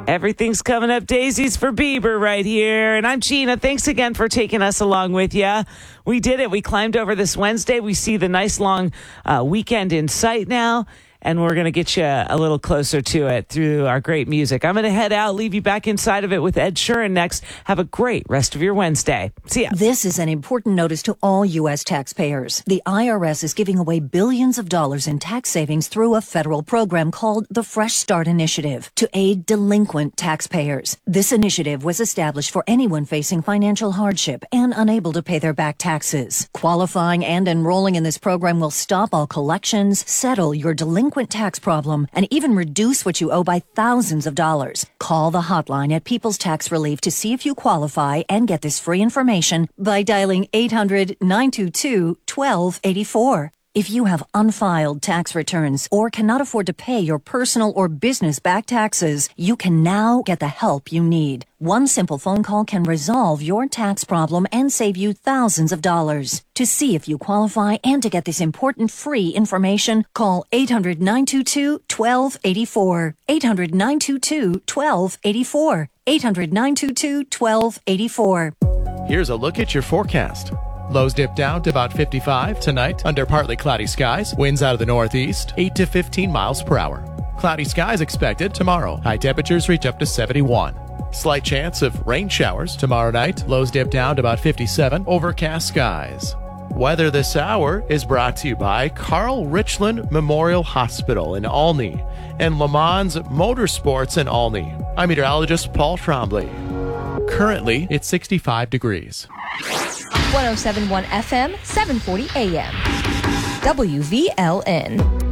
Everything's coming up daisies for Bieber right here. And I'm Gina. Thanks again for taking us along with you. We did it. We climbed over this Wednesday. We see the nice long weekend in sight now. And we're going to get you a little closer to it through our great music. I'm going to head out, leave you back inside of it with Ed Sheeran next. Have a great rest of your Wednesday. See ya. This is an important notice to all U.S. taxpayers. The IRS is giving away billions of dollars in tax savings through a federal program called the Fresh Start Initiative to aid delinquent taxpayers. This initiative was established for anyone facing financial hardship and unable to pay their back taxes. Qualifying and enrolling in this program will stop all collections, settle your delinquent tax problem, and even reduce what you owe by thousands of dollars. Call the hotline at People's Tax Relief to see if you qualify and get this free information by dialing 800-922-1284. If you have unfiled tax returns or cannot afford to pay your personal or business back taxes, you can now get the help you need. One simple phone call can resolve your tax problem and save you thousands of dollars. To see if you qualify and to get this important free information, call 800-922-1284. 800-922-1284. 800-922-1284. Here's a look at your forecast. Lows dip down to about 55 tonight under partly cloudy skies. Winds out of the northeast, 8 to 15 miles per hour. Cloudy skies expected tomorrow. High temperatures reach up to 71. Slight chance of rain showers tomorrow night. Lows dip down to about 57. Overcast skies. Weather this hour is brought to you by Carl Richland Memorial Hospital in Olney and Le Mans Motorsports in Olney. I'm meteorologist Paul Trombley. Currently, it's 65 degrees. 107.1 FM, 740 AM. WVLN.